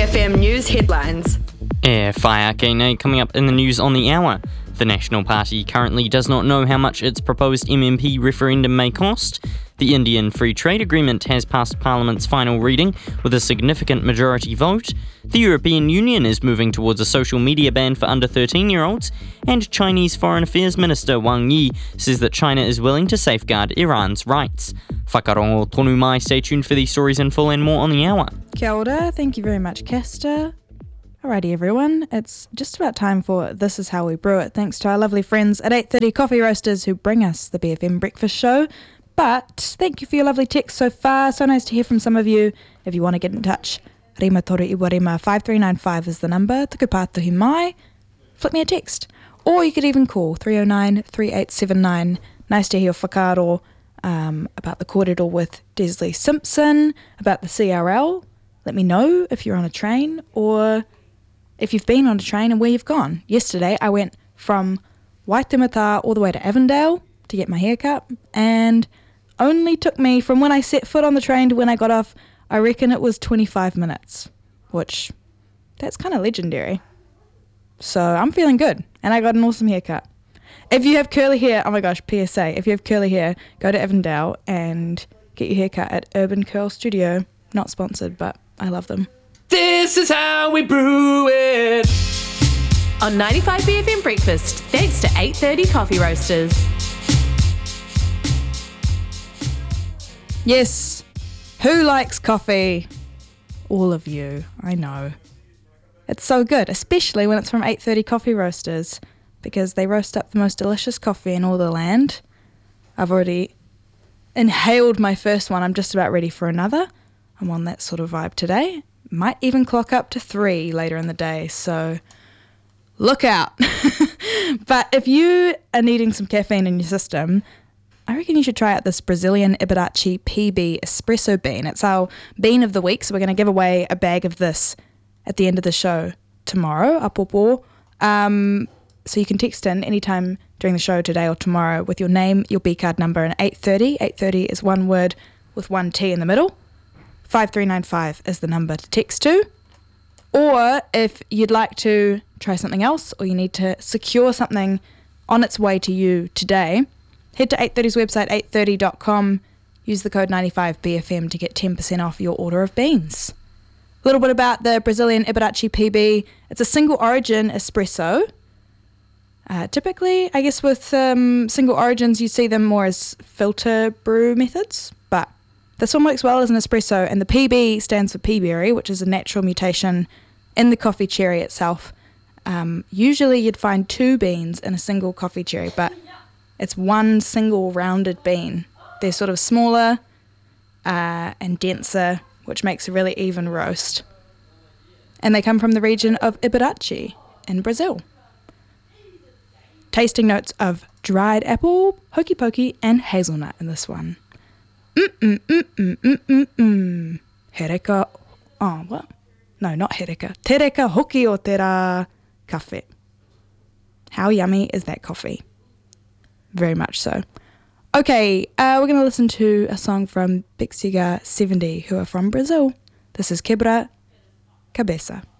BFM News headlines. Fire Kane coming up in the news on the hour. The National Party currently does not know how much its proposed MMP referendum may cost. The Indian Free Trade Agreement has passed Parliament's final reading with a significant majority vote. The European Union is moving towards a social media ban for under 13-year-olds. And Chinese Foreign Affairs Minister Wang Yi says that China is willing to safeguard Iran's rights. Whakarongo tonu mai. Stay tuned for these stories in full and more on the hour. Kia ora, thank you very much, Castor. Alrighty everyone, it's just about time for This Is How We Brew It, thanks to our lovely friends at 8:30 Coffee Roasters who bring us the BFM Breakfast Show. But thank you for your lovely text so far, so nice to hear from some of you. If you want to get in touch, Rima Toru Iwarima 5395 is the number, tuku pātuhi mai, flip me a text. Or you could even call 309 3879. Nice to hear your whakaaro about the kōrero with Desley Simpson, about the CRL. Let me know if you're on a train or if you've been on a train and where you've gone. Yesterday I went from Waitemata all the way to Avondale to get my haircut, and only took me from when I set foot on the train to when I got off, I reckon it was 25 minutes, which that's kind of legendary. So I'm feeling good, and I got an awesome haircut. If you have curly hair, oh my gosh, PSA, if you have curly hair, go to Avondale and get your haircut at Urban Curl Studio. Not sponsored, but I love them. This is how we brew it. On 95 BFM Breakfast, thanks to 8:30 Coffee Roasters. Yes, who likes coffee? All of you, I know. It's so good, especially when it's from 8:30 Coffee Roasters, because they roast up the most delicious coffee in all the land. I've already inhaled my first one. I'm just about ready for another. I'm on that sort of vibe today. Might even clock up to 3 later in the day, so look out. But if you are needing some caffeine in your system, I reckon you should try out this Brazilian Iberace PB espresso bean. It's our bean of the week, so we're going to give away a bag of this at the end of the show tomorrow, apopo. So you can text in anytime during the show today or tomorrow with your name, your B-card number, and 8:30. 8:30 is one word with one T in the middle. 5395 is the number to text to. Or if you'd like to try something else, or you need to secure something on its way to you today, head to 830's website, 830.com, use the code 95BFM to get 10% off your order of beans. A little bit about the Brazilian Iberace PB. It's a single origin espresso. Typically, I guess with single origins, you see them more as filter brew methods, but this one works well as an espresso, and the PB stands for peaberry, which is a natural mutation in the coffee cherry itself. Usually you'd find 2 beans in a single coffee cherry, but it's one single rounded bean. They're sort of smaller and denser, which makes a really even roast. And they come from the region of Iberace in Brazil. Tasting notes of dried apple, hokey pokey, and hazelnut in this one. Hereka, oh, what? No, not hereka. Tereka hoki o tera kafe. How yummy is that coffee? Very much so. Okay, we're going to listen to a song from Bexiga 70, who are from Brazil. This is Quebra Cabeça.